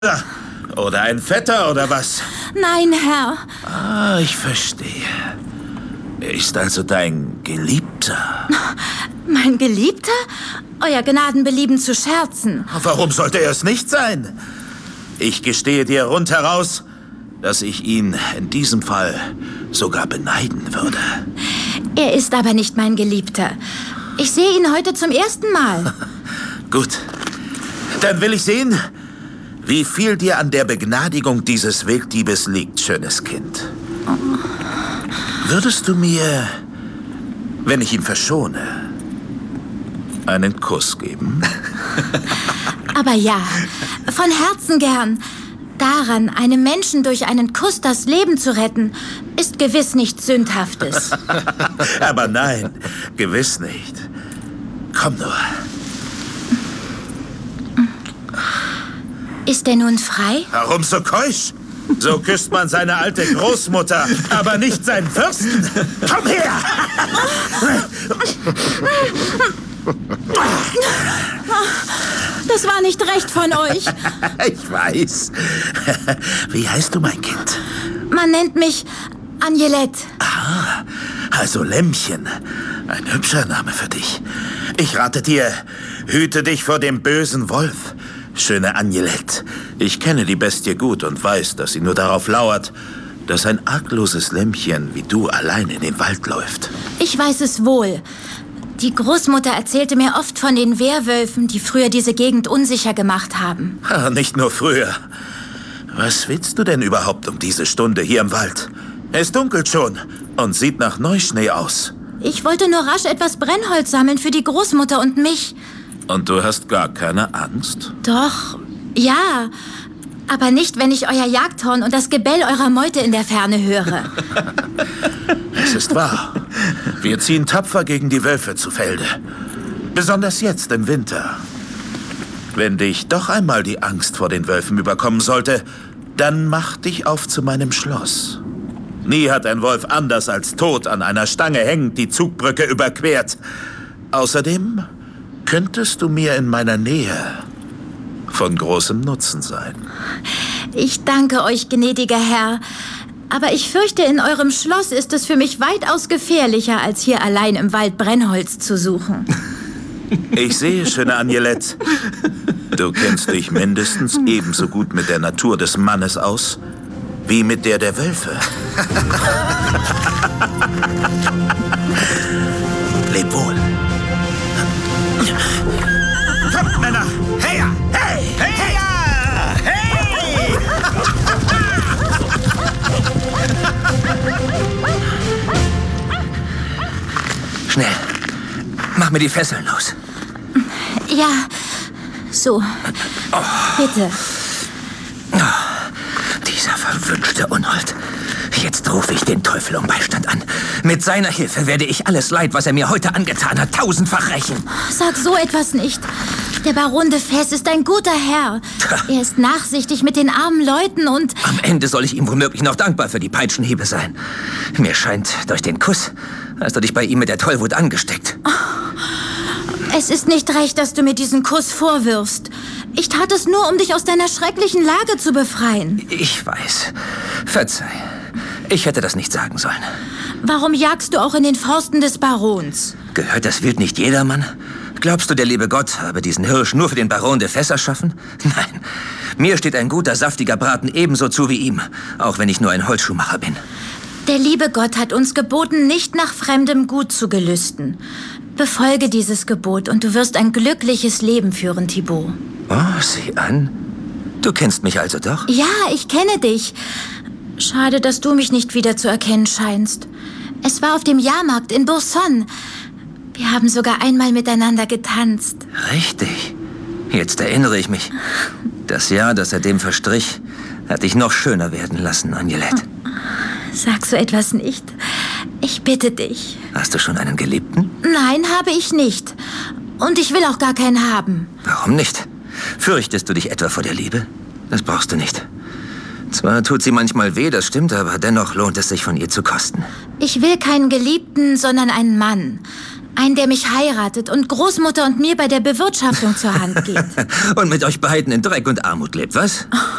Oder ein Vetter, oder was? Nein, Herr. Ah, ich verstehe. Er ist also dein Geliebter. Mein Geliebter? Euer Gnaden belieben zu scherzen. Warum sollte er es nicht sein? Ich gestehe dir rundheraus, dass ich ihn in diesem Fall sogar beneiden würde. Er ist aber nicht mein Geliebter. Ich sehe ihn heute zum ersten Mal. Gut. Dann will ich sehen, wie viel dir an der Begnadigung dieses Wilddiebes liegt, schönes Kind. Würdest du mir, wenn ich ihn verschone, einen Kuss geben? Aber ja, von Herzen gern. Daran, einem Menschen durch einen Kuss das Leben zu retten, ist gewiss nichts Sündhaftes. Aber nein, gewiss nicht. Komm nur. Ist er nun frei? Warum so keusch? So küsst man seine alte Großmutter, aber nicht seinen Fürsten. Komm her! Das war nicht recht von euch. Ich weiß. Wie heißt du, mein Kind? Man nennt mich Agnelette. Ah, also Lämmchen. Ein hübscher Name für dich. Ich rate dir, hüte dich vor dem bösen Wolf. Schöne Agnelette, ich kenne die Bestie gut und weiß, dass sie nur darauf lauert, dass ein argloses Lämmchen wie du allein in den Wald läuft. Ich weiß es wohl. Die Großmutter erzählte mir oft von den Werwölfen, die früher diese Gegend unsicher gemacht haben. Nicht nur früher. Was willst du denn überhaupt um diese Stunde hier im Wald? Es dunkelt schon und sieht nach Neuschnee aus. Ich wollte nur rasch etwas Brennholz sammeln für die Großmutter und mich. Und du hast gar keine Angst? Doch, ja. Aber nicht, wenn ich euer Jagdhorn und das Gebell eurer Meute in der Ferne höre. Es ist wahr. Wir ziehen tapfer gegen die Wölfe zu Felde. Besonders jetzt im Winter. Wenn dich doch einmal die Angst vor den Wölfen überkommen sollte, dann mach dich auf zu meinem Schloss. Nie hat ein Wolf anders als tot an einer Stange hängend die Zugbrücke überquert. Außerdem könntest du mir in meiner Nähe von großem Nutzen sein. Ich danke euch, gnädiger Herr. Aber ich fürchte, in eurem Schloss ist es für mich weitaus gefährlicher, als hier allein im Wald Brennholz zu suchen. Ich sehe, schöne Agnelette, du kennst dich mindestens ebenso gut mit der Natur des Mannes aus, wie mit der Wölfe. Leb wohl. Kommt, Männer! Her! Hey! Hey! Hey! Schnell. Mach mir die Fesseln los. Ja, so. Bitte. Dieser verwünschte Unhold. Jetzt rufe ich den Teufel um Beistand an. Mit seiner Hilfe werde ich alles Leid, was er mir heute angetan hat, tausendfach rächen. Sag so etwas nicht. Der Baron de Fes ist ein guter Herr. Er ist nachsichtig mit den armen Leuten und... Am Ende soll ich ihm womöglich noch dankbar für die Peitschenhiebe sein. Mir scheint, durch den Kuss hast du dich bei ihm mit der Tollwut angesteckt. Es ist nicht recht, dass du mir diesen Kuss vorwirfst. Ich tat es nur, um dich aus deiner schrecklichen Lage zu befreien. Ich weiß. Verzeih. Ich hätte das nicht sagen sollen. Warum jagst du auch in den Forsten des Barons? Gehört das Wild nicht jedermann? Glaubst du, der liebe Gott habe diesen Hirsch nur für den Baron de Fes erschaffen? Nein. Mir steht ein guter, saftiger Braten ebenso zu wie ihm, auch wenn ich nur ein Holzschuhmacher bin. Der liebe Gott hat uns geboten, nicht nach fremdem Gut zu gelüsten. Befolge dieses Gebot und du wirst ein glückliches Leben führen, Thibaut. Oh, sieh an. Du kennst mich also doch? Ja, ich kenne dich. Schade, dass du mich nicht wieder zu erkennen scheinst. Es war auf dem Jahrmarkt in Bourson. Wir haben sogar einmal miteinander getanzt. Richtig. Jetzt erinnere ich mich. Das Jahr, das seitdem verstrich, hat dich noch schöner werden lassen, Agnelette. Sag so etwas nicht. Ich bitte dich. Hast du schon einen Geliebten? Nein, habe ich nicht. Und ich will auch gar keinen haben. Warum nicht? Fürchtest du dich etwa vor der Liebe? Das brauchst du nicht. Zwar tut sie manchmal weh, das stimmt, aber dennoch lohnt es sich, von ihr zu kosten. Ich will keinen Geliebten, sondern einen Mann. Einen, der mich heiratet und Großmutter und mir bei der Bewirtschaftung zur Hand geht. Und mit euch beiden in Dreck und Armut lebt, was?